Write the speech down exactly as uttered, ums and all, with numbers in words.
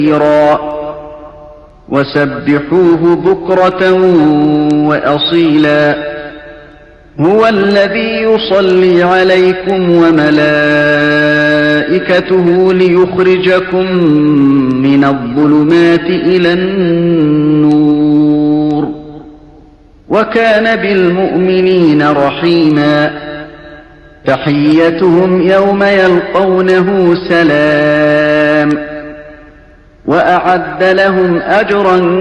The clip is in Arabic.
وسبحوه بكرة وأصيلا هو الذي يصلي عليكم وملائكته ليخرجكم من الظلمات إلى النور وكان بالمؤمنين رحيما تحيتهم يوم يلقونه سلام وأعد لهم أجرا